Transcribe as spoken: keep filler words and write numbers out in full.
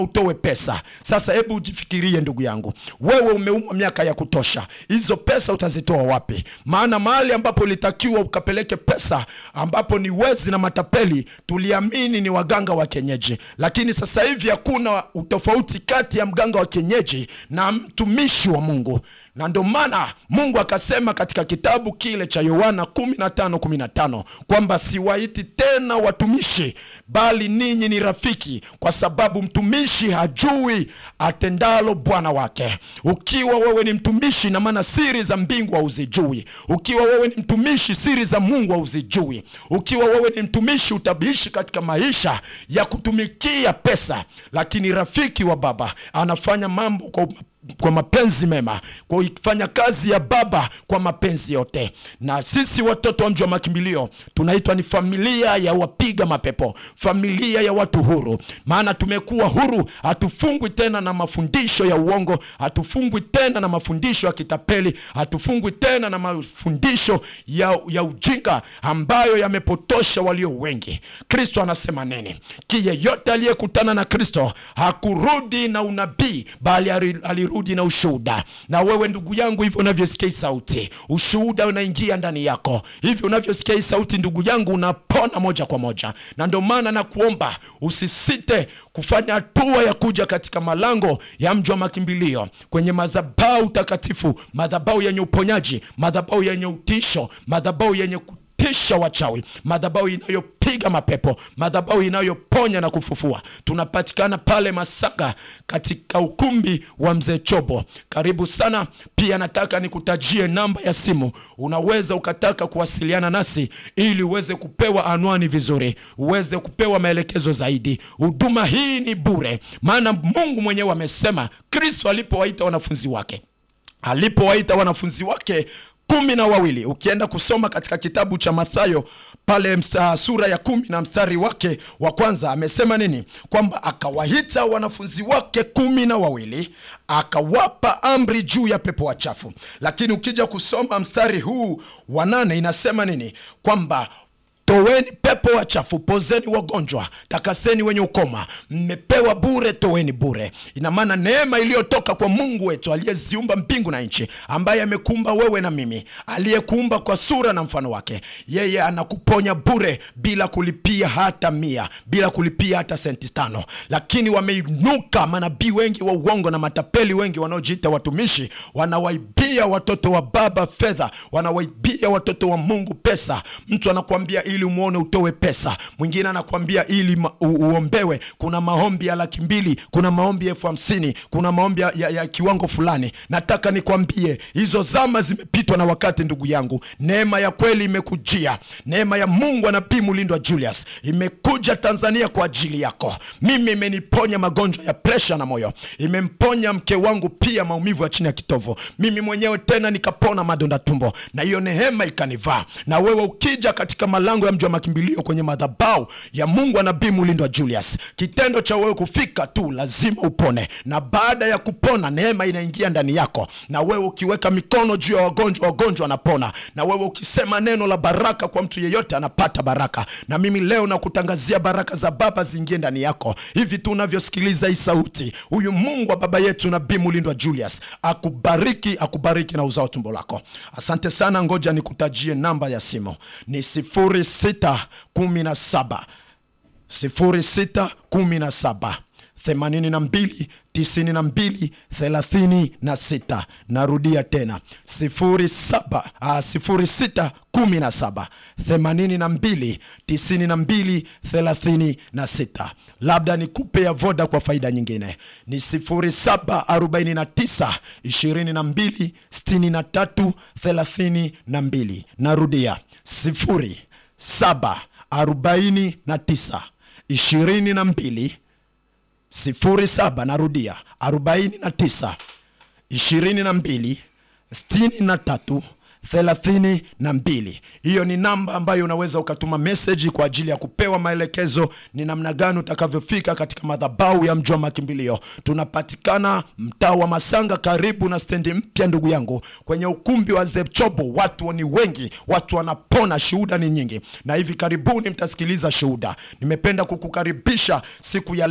utoe pesa. Sasa hebu ujifikirie ndugu yangu, wewe umeumwa miaka ya kutosha, hizo pesa utazitoa wapi? Maana mahali ambapo ulitakiwa ukapeleke pesa, ambapo ni wezi na matapeli, tuliamini ni waganga wa kienyeji. Lakini sasa hivi hakuna utofauti kati ya mganga wa kienyeji na mtumishi wa Mungu. Na ndio maana Mungu akasema katika kitabu kile cha Yohana kumi na tano kumi na tano kwamba siwaiti tena watumishi, bali ninyi ni rafiki, kwa sababu mtumishi hajui atendalo bwana wake. Ukiwa wewe ni mtumishi, na maana siri za mbingu hauzijui. Ukiwa wewe ni mtumishi, siri za Mungu hauzijui. Ukiwa wewe ni mtumishi, utabishi katika maisha ya kutumikia pesa. Lakini rafiki wa Baba anafanya mambo kwa kwa mapenzi mema, kwa kufanya kazi ya Baba kwa mapenzi yote. Na sisi watoto wa mji wa makimbilio tunaitwa ni familia ya wapiga mapepo, familia ya watu huru. Maana tumekuwa huru, hatufungwi tena na mafundisho ya uongo, hatufungwi tena na mafundisho ya kitapeli, hatufungwi tena na mafundisho ya, ya ujinga ambayo yamepotosha walio wengi. Kristo anasema nini? Yeyote aliyekutana na Kristo hakurudi na unabii, bali alirudi na ushuhuda. Na wewe ndugu yangu, hivyo unavyosikia sauti, ushuhuda unaingia ndani yako. Hivyo unavyosikia sauti ndugu yangu, unapona moja kwa moja. Na ndio maana na kuomba usisite kufanya hatua ya kuja katika malango ya mji wa makimbilio, kwenye madhabahu takatifu, madhabahu yenye uponyaji, madhabahu yenye utisho, madhabahu yenye kutisha wachawi, madhabahu inayopiga mapepo, madhabahu inayoponya na kufufua. Tunapatikana pale Masanga katika ukumbi wa Mzee Chobo. Karibu sana. Pia nataka nikutajie namba ya simu. Unaweza ukataka kuwasiliana nasi ili uweze kupewa anwani vizuri, uweze kupewa maelekezo zaidi. Huduma hii ni bure, maana Mungu mwenyewe amesema. Kristo alipowaita wanafunzi wake, alipowaita wanafunzi wake kumi na wawili, ukienda kusoma katika kitabu cha Mathayo pale msta, sura ya kumi na mstari wake wa kwanza, amesema nini? Kwamba akawaita wanafunzi wake kumi na wawili, akawapa amri juu ya pepo wachafu. Lakini ukija kusoma mstari huu wa nane, inasema nini? Kwamba toweni pepo wachafu, pozeni wagonjwa, takaseni wenye ukoma, mmepewa bure, toweni bure. Ina maana neema iliyotoka kwa Mungu wetu aliyeziumba mbingu na nchi, ambaye amekuumba wewe na mimi, aliyekuumba kwa sura na mfano wake, yeye anakuponya bure bila kulipia hata mia, bila kulipia hata senti tano. Lakini wameinuka manabii wengi wa uongo na matapeli wengi wanaojiita watumishi, wanawaibia watoto wa Baba fedha, wanawaibia watoto wa Mungu pesa. Mtu anakuambia ili umuone utowe pesa, mwingine anakuambia ili uombewe. Kuna maombi ya laki mbili, kuna maombi elfu hamsini, kuna maombi ya, ya, ya kiwango fulani. Nataka nikwambie hizo zama zimepitwa na wakati ndugu yangu. Neema ya kweli imekujia. Neema ya Mungu wa Nabii Mulindwa Julius imekuja Tanzania kwa ajili yako. Mimi imeniponya magonjwa ya presha na moyo, imemponya mke wangu pia maumivu ya chini ya kitovu, mimi mwenyewe tena nikapona madonda tumbo, na hiyo neema ikanivaa. Na wewe ukija katika malango ya mji wa makimbilio kwenye madhabahu ya Mungu wa Nabii Mulindwa Julius, kitendo cha wewe kufika tu lazima upone. Na baada ya kupona, neema inaingia ndani yako. Na wewe ukiweka mikono juu ya wagonjwa, wagonjwa wanapona. Na wewe ukisema neno la baraka kwa mtu yeyote, anapata baraka. Na mimi leo nakutangazia baraka za Baba ziingie ndani yako. Hivi tu unavyosikiliza hii sauti, huyu Mungu wa baba yetu Nabii Mulindwa Julius akubariki, akubariki na uzao tumbo lako. Asante sana. Ngoja nikutajie namba ya simu. Ni sifuri sita kumi na saba sifuri sita kumi na saba themanini na mbili tisini na mbili thelathini na sita. Narudia tena sifuri saba sifuri sita kumi na saba themanini na mbili tisini na mbili thelathini na sita. Labda nikupe ya Voda kwa faida nyingine, ni sifuri saba arobaini na tisa ishirini na mbili sitini na tatu thelathini na mbili. Narudia sifuri saba arobaini na tisa ishirini na mbili sifuri saba, narudia arobaini na tisa ishirini na mbili sitini na tatu thelathini na mbili. Hiyo ni namba ambayo unaweza ukatuma message kwa ajili ya kupewa maelekezo ni namna gani utakavyofika katika madhabahu ya mji wa makimbilio. Tunapatikana mtaa wa Masanga karibu na stendi mpya ndugu yangu, kwenye ukumbi wa Mzee Chobo. Watu ni wengi, watu wanapona, shuhuda ni nyingi, na hivi karibuni mtasikiliza shuhuda. Nimependa kukukaribisha siku ya